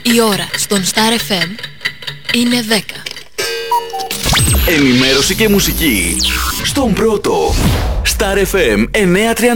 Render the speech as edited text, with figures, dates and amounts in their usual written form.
Η ώρα στον Star FM είναι 10. Ενημέρωση και μουσική στον πρώτο Star FM 930.